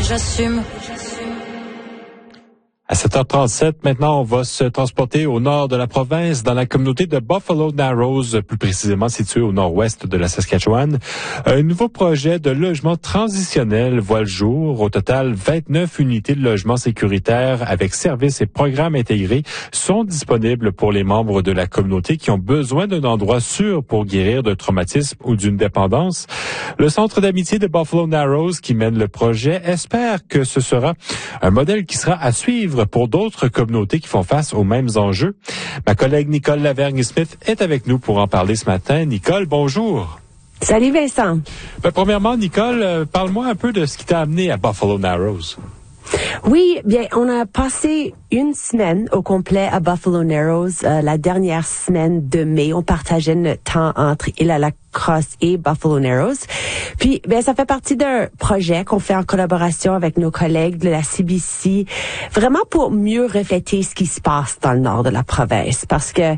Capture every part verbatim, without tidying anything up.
j'assume. À sept heures trente-sept, maintenant, on va se transporter au nord de la province, dans la communauté de Buffalo Narrows, plus précisément située au nord-ouest de la Saskatchewan. Un nouveau projet de logement transitionnel voit le jour. Au total, vingt-neuf unités de logement sécuritaire avec services et programmes intégrés sont disponibles pour les membres de la communauté qui ont besoin d'un endroit sûr pour guérir d'un traumatisme ou d'une dépendance. Le Centre d'amitié de Buffalo Narrows, qui mène le projet, espère que ce sera un modèle qui sera à suivre pour d'autres communautés qui font face aux mêmes enjeux. Ma collègue Nicole Lavergne-Smith est avec nous pour en parler ce matin. Nicole, bonjour. Salut Vincent. Ben, premièrement, Nicole, euh, parle-moi un peu de ce qui t'a amené à Buffalo Narrows. Oui, bien, on a passé une semaine au complet à Buffalo Narrows, euh, la dernière semaine de mai. On partageait notre temps entre Île-à-la-Crosse et Buffalo Narrows. Puis, ben, ça fait partie d'un projet qu'on fait en collaboration avec nos collègues de la C B C, vraiment pour mieux refléter ce qui se passe dans le nord de la province. Parce que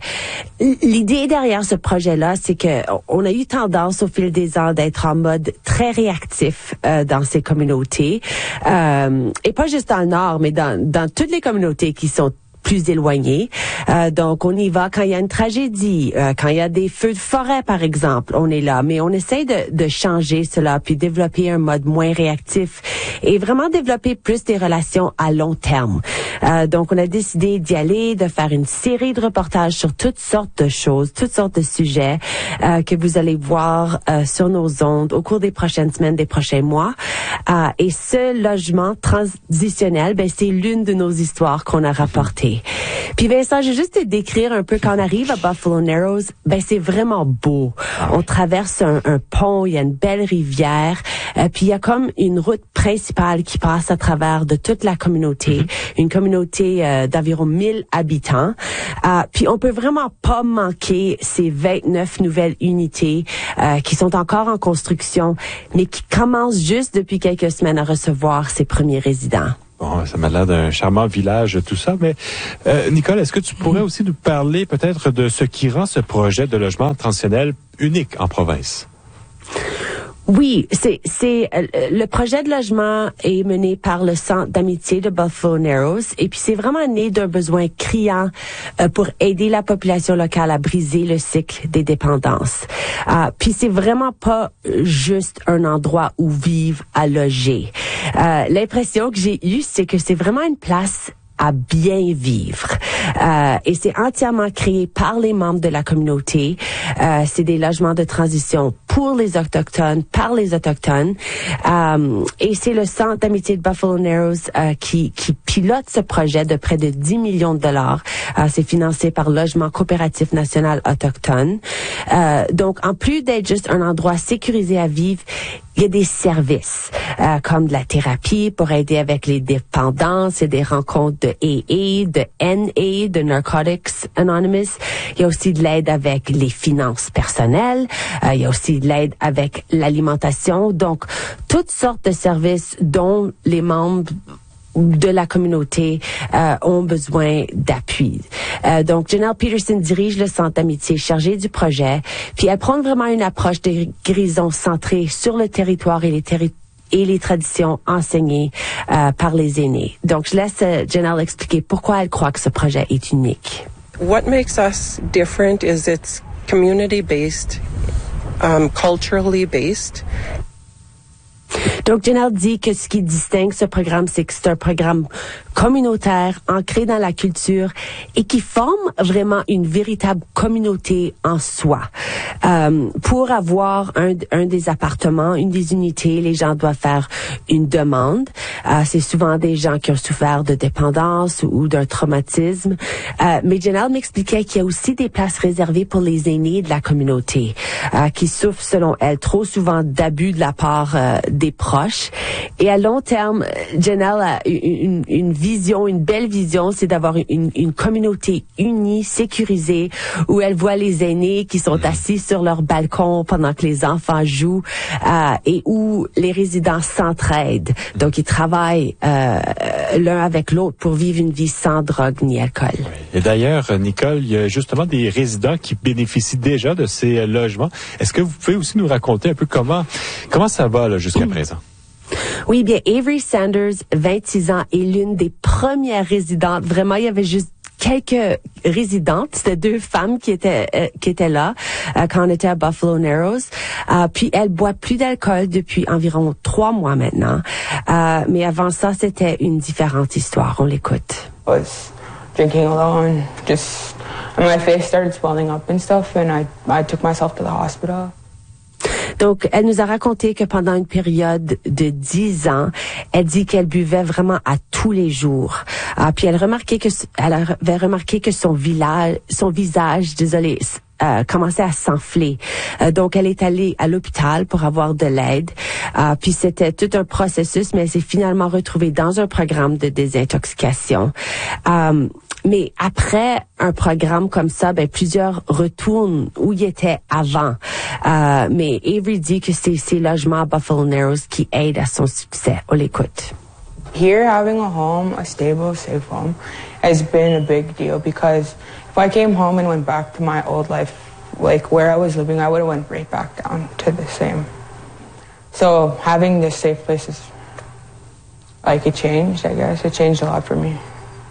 l'idée derrière ce projet-là, c'est que on a eu tendance au fil des ans d'être en mode très réactif euh, dans ces communautés. Euh, et pas juste dans le nord, mais dans, dans toutes les communautés qui sont plus éloignées. Euh, donc, on y va quand il y a une tragédie, euh, quand il y a des feux de forêt, par exemple, on est là. Mais on essaie de, de changer cela, puis développer un mode moins réactif et vraiment développer plus des relations à long terme. Euh, donc, on a décidé d'y aller, de faire une série de reportages sur toutes sortes de choses, toutes sortes de sujets euh, que vous allez voir euh, sur nos ondes au cours des prochaines semaines, des prochains mois. Euh, et ce logement transitionnel, ben, c'est l'une de nos histoires qu'on a rapportées. Puis Vincent, je vais juste te décrire un peu quand on arrive à Buffalo Narrows, ben c'est vraiment beau. On traverse un, un pont, il y a une belle rivière, euh, puis il y a comme une route principale qui passe à travers de toute la communauté, mm-hmm. une communauté euh, d'environ mille habitants. Euh, puis on peut vraiment pas manquer ces vingt-neuf nouvelles unités euh, qui sont encore en construction, mais qui commencent juste depuis quelques semaines à recevoir ses premiers résidents. Bon, ça m'a l'air d'un charmant village, tout ça. Mais euh, Nicole, est-ce que tu pourrais aussi nous parler peut-être de ce qui rend ce projet de logement transitionnel unique en province? Oui, c'est c'est euh, le projet de logement est mené par le Centre d'amitié de Buffalo Narrows et puis c'est vraiment né d'un besoin criant euh, pour aider la population locale à briser le cycle des dépendances. Euh, puis c'est vraiment pas juste un endroit où vivre, à loger. Euh, l'impression que j'ai eue, c'est que c'est vraiment une place à bien vivre. Euh, et c'est entièrement créé par les membres de la communauté. Euh, c'est des logements de transition pour les Autochtones, par les Autochtones. Euh, et c'est le Centre d'amitié de Buffalo Narrows euh, qui, qui pilote ce projet de près de dix millions de dollars. Euh, c'est financé par Logement coopératif national autochtone. Euh, donc, en plus d'être juste un endroit sécurisé à vivre, il y a des services euh, comme de la thérapie pour aider avec les dépendances, il y a des rencontres de A A, de N A, de Narcotics Anonymous. Il y a aussi de l'aide avec les finances personnelles. Euh, il y a aussi de l'aide avec l'alimentation. Donc, toutes sortes de services dont les membres de la communauté euh, ont besoin d'appui. Euh, donc, Janelle Peterson dirige le Centre d'amitié chargé du projet, puis elle prend vraiment une approche de guérison centrée sur le territoire et les territoires et les traditions enseignées euh, par les aînés. Donc, je laisse euh, Janelle expliquer pourquoi elle croit que ce projet est unique. What makes us different is it's community-based, um, culturally based. Donc, Janelle dit que ce qui distingue ce programme, c'est que c'est un programme communautaire, ancré dans la culture et qui forme vraiment une véritable communauté en soi. Euh, pour avoir un, un des appartements, une des unités, les gens doivent faire une demande. Euh, c'est souvent des gens qui ont souffert de dépendance ou, ou d'un traumatisme. Euh, mais Janelle m'expliquait qu'il y a aussi des places réservées pour les aînés de la communauté euh, qui souffrent, selon elle, trop souvent d'abus de la part euh, des proches. Et à long terme, Janelle a une, une vision, une belle vision, c'est d'avoir une, une communauté unie, sécurisée, où elle voit les aînés qui sont assis sur leur balcon pendant que les enfants jouent euh, et où les résidents s'entraident. Donc, ils travaillent euh, l'un avec l'autre pour vivre une vie sans drogue ni alcool. Et d'ailleurs, Nicole, il y a justement des résidents qui bénéficient déjà de ces logements. Est-ce que vous pouvez aussi nous raconter un peu comment comment ça va là, jusqu'à présent? Oui, bien, Avery Sanders, vingt-six ans, est l'une des premières résidentes. Vraiment, il y avait juste quelques résidentes. C'était deux femmes qui étaient euh, qui étaient là euh, quand on était à Buffalo Narrows. Euh, puis elle boit plus d'alcool depuis environ trois mois maintenant. Euh, mais avant ça, c'était une différente histoire. On l'écoute. I was drinking alone. Just and my face started swelling up and stuff, and I I took myself to the hospital. Donc, elle nous a raconté que pendant une période de dix ans, elle dit qu'elle buvait vraiment à tous les jours. Ah, puis elle remarquait que, elle avait remarqué que son village, son visage, désolé, euh, commençait à s'enfler. Euh, donc, elle est allée à l'hôpital pour avoir de l'aide. Euh, puis c'était tout un processus, mais elle s'est finalement retrouvée dans un programme de désintoxication. Euh, Mais après un programme comme ça, ben plusieurs retournent où il était avant. Euh, mais Avery dit que c'est ces logements à Buffalo Narrows qui aident à son succès. On l'écoute. Here, having a home, a stable, safe home, has been a big deal because if I came home and went back to my old life, like where I was living, I would have went right back down to the same. So having this safe place is like it changed, I guess. It changed a lot for me.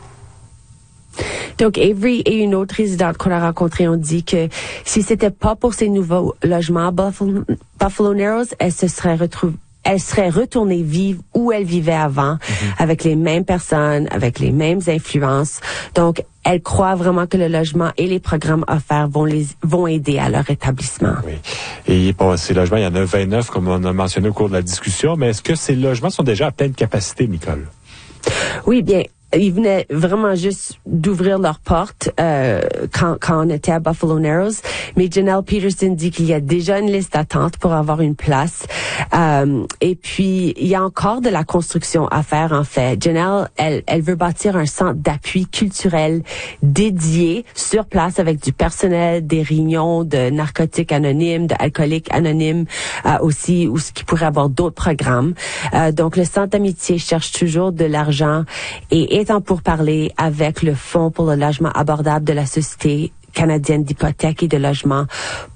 Donc, Avery et une autre résidente qu'on a rencontrée ont dit que si c'était pas pour ces nouveaux logements à Buffalo, Buffalo Narrows, elle se serait retrouvée, elle serait retournée vivre où elle vivait avant, mm-hmm. avec les mêmes personnes, avec les mêmes influences. Donc, elle croit vraiment que le logement et les programmes offerts vont les vont aider à leur établissement. Oui. Et pour ces logements, il y en a vingt-neuf, comme on a mentionné au cours de la discussion. Mais est-ce que ces logements sont déjà à pleine capacité, Nicole? Oui, bien. Ils venaient vraiment juste d'ouvrir leurs portes euh, quand, quand on était à Buffalo Narrows. Mais Janelle Peterson dit qu'il y a déjà une liste d'attente pour avoir une place. Euh, et puis, il y a encore de la construction à faire, en fait. Janelle, elle, elle veut bâtir un centre d'appui culturel dédié sur place avec du personnel, des réunions de narcotiques anonymes, d'alcooliques anonymes euh, aussi, ou ce qui pourrait avoir d'autres programmes. Euh, donc, le Centre d'amitié cherche toujours de l'argent et est en pourparlers avec le Fonds pour le logement abordable de la Société canadienne d'hypothèques et de logement